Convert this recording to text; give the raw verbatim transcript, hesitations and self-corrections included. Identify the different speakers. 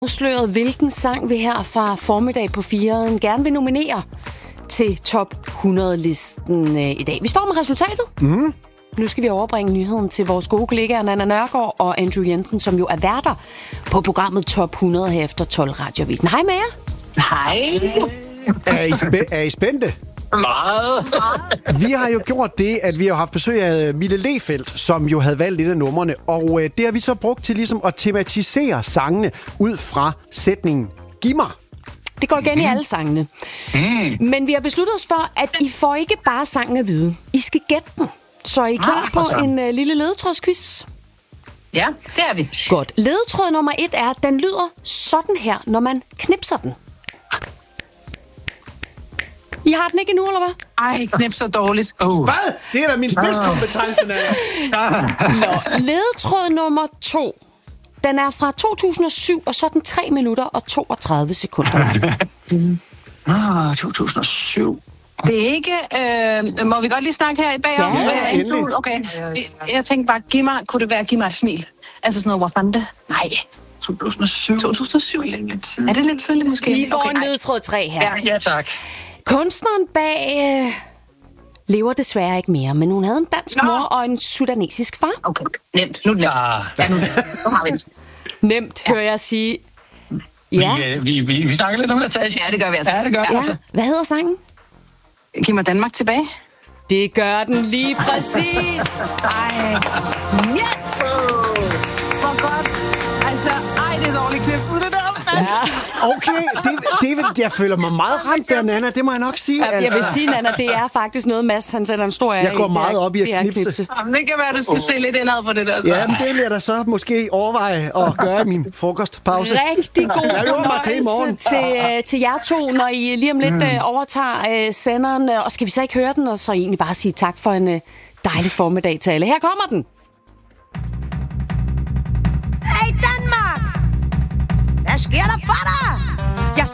Speaker 1: afsløret, hvilken sang vi her fra formiddag på firen gerne vil nominere til top hundrede-listen i dag. Vi står med resultatet.
Speaker 2: Mm.
Speaker 1: Nu skal vi overbringe nyheden til vores gode kollegaer Nanna Nørgaard og Andrew Jensen, som jo er værter på programmet Top hundrede her efter tolv Radioavisen. Hej med jer.
Speaker 3: Hej.
Speaker 2: Er I, spæ- er I spændte?
Speaker 3: Meget.
Speaker 2: Vi har jo gjort det, at vi har haft besøg af Mille Lefeldt, som jo havde valgt lidt af numrene, og øh, det har vi så brugt til ligesom at tematisere sangene ud fra sætningen Giv mig.
Speaker 1: Det går igen mm. i alle sangene. Mm. Men vi har besluttet os for, at I får ikke bare sangen at vide. I skal gætte den. Så er I klar ah, på en uh, lille ledetrådsquiz?
Speaker 3: Ja, det er vi.
Speaker 1: Godt. Ledetråd nummer et er, den lyder sådan her, når man knipser den. I har den ikke endnu, eller hvad?
Speaker 3: Ej, knipser dårligt. Oh.
Speaker 2: Hvad? Det er da min spidskompetence, Nanna.
Speaker 1: Nå, ledetråd nummer to. Den er fra to tusind og syv, og så er den tre minutter og toogtredive sekunder.
Speaker 3: Ah, to tusind og syv. Det er ikke... Øh, må vi godt lige snakke her bagom?
Speaker 2: Ja, ja, endelig.
Speaker 3: Okay. Jeg tænkte bare, giv mig, kunne det være, giv mig et smil? Altså sådan noget, hvor fandt det? Nej. to tusind og syv. to tusind og syv. Er det lidt tidligt måske?
Speaker 1: Vi får
Speaker 3: okay,
Speaker 1: en ledetråd tre her.
Speaker 3: Ja, ja, tak.
Speaker 1: Kunstneren bag øh, lever desværre ikke mere, men hun havde en dansk
Speaker 3: Nå.
Speaker 1: mor og en sudanesisk far.
Speaker 3: Okay, nemt. Nu er det nemt. Ja, nu er det nemt. Nu har vi det.
Speaker 1: Nemt, hører jeg sige. Ja.
Speaker 4: Vi, vi, vi, vi snakker lidt om Natasha.
Speaker 3: Ja, det gør vi altså.
Speaker 4: Ja, det gør vi
Speaker 1: Ja.
Speaker 4: altså.
Speaker 1: Hvad hedder sangen?
Speaker 3: Giv mig Danmark tilbage.
Speaker 1: Det gør den lige præcis.
Speaker 3: Ej. Yes! Hvor godt. Altså, ej, det er dårligt klipset, det der.
Speaker 1: Ja.
Speaker 2: Okay, det, det, jeg føler mig meget ramt der, Nanna. Det må jeg nok sige.
Speaker 1: Jeg vil sige, Nanna, det er faktisk noget, Mads han sætter en stor ære i.
Speaker 2: Jeg går meget op i at
Speaker 1: Det er
Speaker 2: knipse.
Speaker 3: Jamen, det kan være, du skal se lidt indad på det der.
Speaker 2: Ja, men det vil jeg da så måske overveje at gøre i min frokostpause.
Speaker 1: Rigtig god
Speaker 2: Jeg øver mig til i morgen.
Speaker 1: fornøjelse til, til jer to, når I lige om lidt mm. overtager uh, senderen. Og skal vi så ikke høre den, og så egentlig bare sige tak for en uh, dejlig formiddag til alle. Her kommer den.